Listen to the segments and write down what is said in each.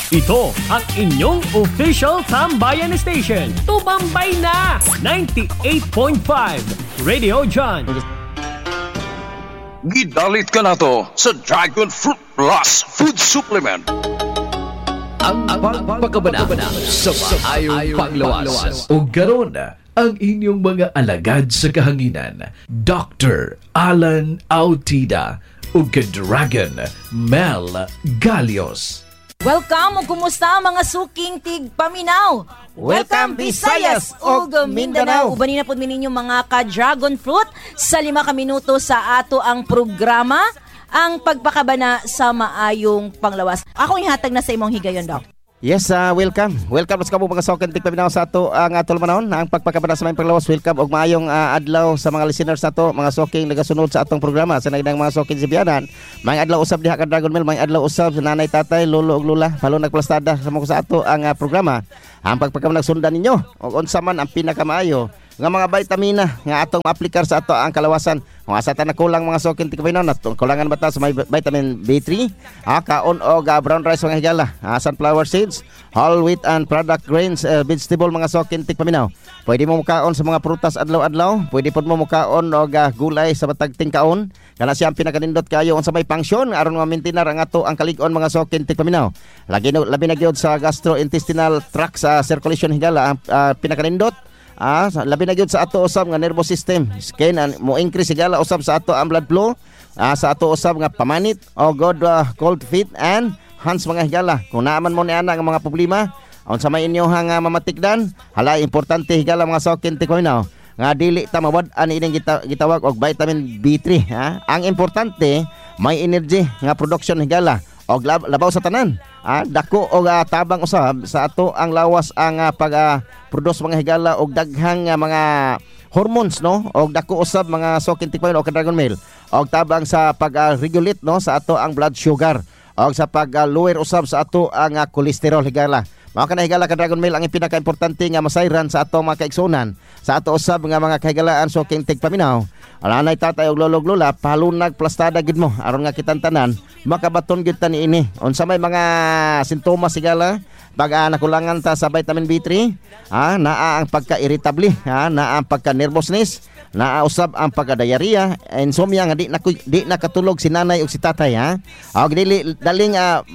Ito ang inyong official Tambayan Station. Tumambay na! 98.5 Radio John. Gidalit ka na to sa Dragon Fruit Plus Food Supplement. Ang pagpagkabana sa maayong panglawas. O garon ang inyong mga alagad sa kahanginan. Dr. Alan Autida o Dragon Mel Galios. Welcome o kumusta mga suking tig Paminaw. Welcome Visayas ug Mindanao. Ubanin na po ninyo mga ka-dragon fruit sa 5 ka minuto sa ato ang programa, ang pagpakabana sa maayong panglawas. Ako ihatag na sa imong higayon, Doc. Yes, welcome. Welcome sa kamo mga soken tig Paminaw sa ato ang atol manahon ang pagpakabana sa maayong panglawas. Welcome og maayong adlaw sa mga listeners nato, mga soking nagasunod sa atong programa. Sa nagdang mga soking sibiyanan, may adlaw usab diha ka Dragon Mel, may adlaw usab sa nanay, tatay, lolo ug lola, palo nagplastada sa ato ang programa. Ang pagpakabana sundan ninyo og unsa man ang pinakamaayo nga mga vitamina nga atong aplikar sa ato ang kalawasan. Kung asa ta nakulang mga sokin tig Paminaw, kulangan ba ta sa may vitamin B3, kaon og brown rice mga higala, sunflower seeds, whole wheat and product grains, vegetable mga sokin tig Paminaw. Pwede mo mukaon sa mga prutas adlaw-adlaw, pwede pod mo mukaon og gulay sa batag tingkaon. Kana siya ang pinakanindot kayo unsa may function aron ma-maintain ang ato ang kalig-on mga sokin tig Paminaw. Labi na gyud sa gastrointestinal tract sa circulation higala ang pinakanindot. Labi na gyud sa ato usab nga nervous system, skin and mo increase sigala usab sa ato ang blood flow, sa ato usab nga pamanit o good cold feet and hands mga higala. Kung naaman mo ni ana nga mga problema unsa may inyo nga mamatikdan, hala importante higala mga sokin tig Paminaw nga dili ta mawad-an ining gitawag og vitamin B3 Ang importante may energy nga production higala og labaw sa tanan. Dako og tabang usab sa ato ang lawas ang pag-produce mga higala og daghang mga hormones no, og dako usab mga sokin tig Paminaw og Dragon Mel og tabang sa pag-regulate no sa ato ang blood sugar og sa pag-lower usab sa ato ang cholesterol higala. Mao kana higala ka Dragon Mel ang pinaka-importante nga masayran sa ato mga kaigsunan sa ato usab nga mga kahigalaan soking tig Paminaw. Nanay, tatay ug lolo ug lola, palunag plastada gid mo aron nga kitang tanan makabaton gid ta niini. Unsa may mga sintomas higala pag nakulangan ta sa vitamin B3, naa ang pagka-irritable, naa ang pagka-nervousness, naa usab ang pagka-diarrhea, insomnia nga di nakatulog si nanay ug si tatay og dili daling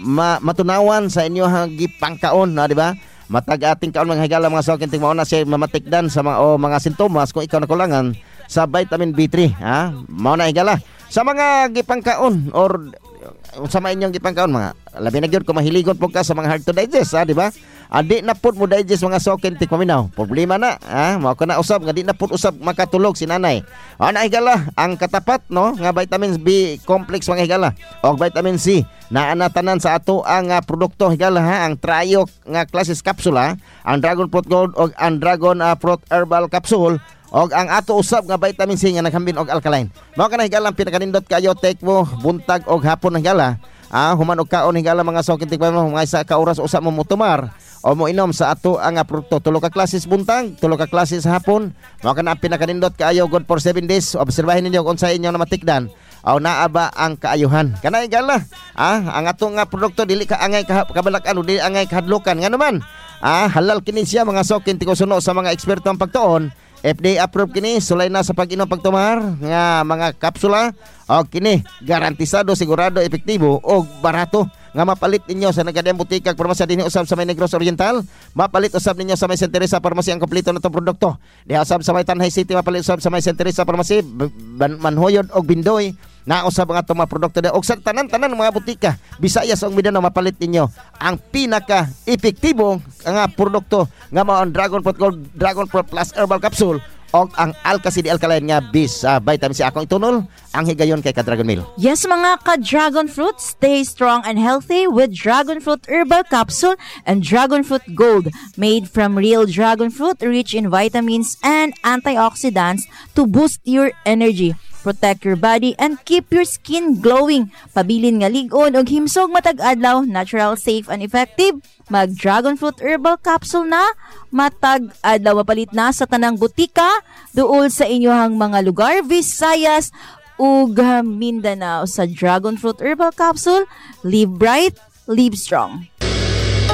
matunawan sa inyo gipangkaon di ba? Matag ating kaon mga higala mga sokin tig mao na siya mamatikdan sa mga sintomas kung ikaw nakulangan sa vitamin B3 mao na higala sa mga gipangkaon or sa mga inyong gipangkaon mga labi na gyud kung mahiligon po ka sa mga hard to digest di ba? Di na pud mo digest mga sokin tig Paminaw, problema na mao kana usab nga di na pud usab makatulog si nanay. Na higala ang katapat no nga vitamin B complex mga higala og vitamin C naa na tanan sa ato ang produkto higala ang trio nga klases kapsula, ang Dragon Fruit Gold og ang Dragon Fruit Herbal Capsule og ang ato usab nga vitamin C nga naghambin og alkaline. Mao kana higala pinakanindot kayo take mo buntag og hapon higala. Human og kaon higala mga sokin tig Paminaw mga isa ka oras usab mo mutumar o mo inom sa ato ang produkto. 3 ka klases buntag, 3 ka klases hapon. Mao kana pinakanindot kayo good for 7 days. Obserbahin ninyo kung sa inyo na matikdan aw naa ba ang kaayuhan. Kana higala ang ato nga produkto dili ka angay kabalakan o dili angay kahadlokan nga naman. Halal kini siya mga sokin tig suno sa mga eksperto ang pagtuon. FDA approved kini, sulay na sa pag-inom pagtumar nga mga kapsula o kini garantisado, sigurado, epektibo o barato nga mapalit ninyo sa nagadayang butika parmasya dinhi usab sa may Negros Oriental, mapalit usab ninyo sa may Santa Teresa Pharmacy ang kompleto natong produkto. Diha usab sa may Tanay City, mapalit usab sa may Santa Teresa Pharmacy, Manhoyod og Bindoy. Na usab ang atong mga produkto og sa tanan mga butika Visayas ug Mindanao, mapalit ninyo ang pinaka epektibo nga produkto nga mao ang Dragon Fruit Gold, Dragon Fruit Plus Herbal Capsule og ang Alka-CD Alkaline nga bis vitamin C. Akong itunol ang higayon kay ka-Dragon Mel. Yes mga ka-Dragon Fruit, stay strong and healthy with Dragon Fruit Herbal Capsule and Dragon Fruit Gold, made from real dragon fruit, rich in vitamins and antioxidants to boost your energy, protect your body, and keep your skin glowing. Pabilin nga lig-on og himsog matag adlaw, natural, safe, and effective. Mag Dragon Fruit Herbal Capsule na matag adlaw, mapalit na sa tanang butika duol sa inyohang mga lugar, Visayas ug Mindanao. Sa Dragon Fruit Herbal Capsule, live bright, live strong.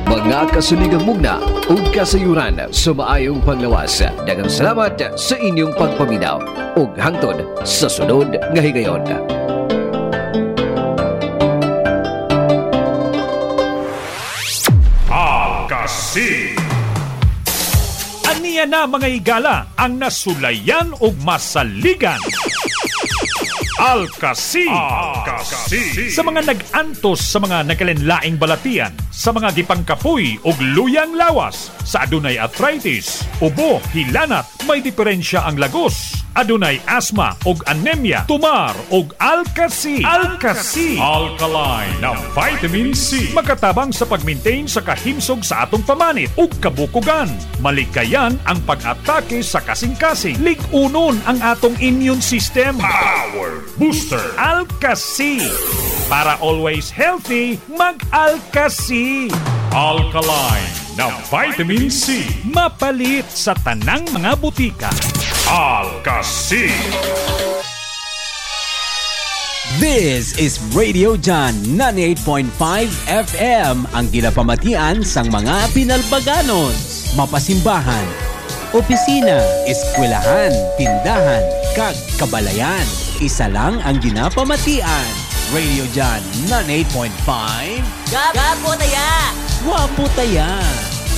mga kasuligang mugna o kasayuran sa maayong panglawas. Daghang salamat sa inyong pagpaminaw ug hangtod sa sunod nga higayon. Alcacid. Aniya na mga higala ang nasulayan og masaligan. Alcacid. Sa mga nag-antos sa mga nakalenlaing balatian, sa mga gipangkapoy og luyang lawas, sa adunay arthritis, ubo, hilanat, may diferensya ang lagos, adunay asthma og anemia, tumar og Alcacid. Alcacid, alkaline na vitamin C, makatabang sa pag-maintain sa kahimsog sa atong pamanit ug kabukugan. Malikayan ang pag-atake sa kasing-kasing. Lig-unon ang atong immune system. Power Booster Alcacid. Para always healthy, mag-Alcacid. Alkaline na vitamin C, mapalit sa tanang mga butika. Alcacid. This is Radio John 98.5 FM, ang ginapamatian sang mga pinalbaganon, mapasimbahan, opisina, eskwelahan, tindahan, kag kabalayan. Isa lang ang ginapamatian. Radio John 98.5. Gapo taya! Wapo taya!